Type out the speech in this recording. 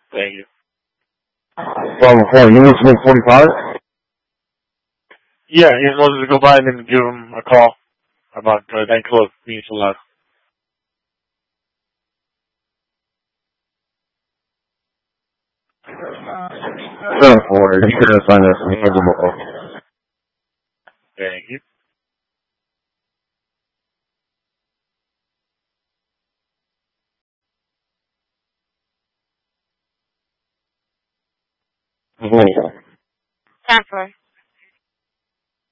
Thank you. From Unit 45? Yeah, you're supposed to go by and then give him a call about that close being so loud. 7-4, you could assign us a call. Thank you. Transfer.